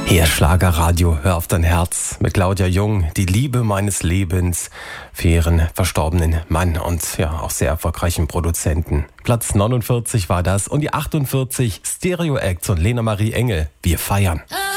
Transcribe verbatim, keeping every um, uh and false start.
Hier Schlagerradio, hör auf dein Herz mit Claudia Jung, die Liebe meines Lebens für ihren verstorbenen Mann und ja auch sehr erfolgreichen Produzenten. Platz neunundvierzig war das und die achtundvierzig Stereo Acts und Lena Marie Engel, wir feiern.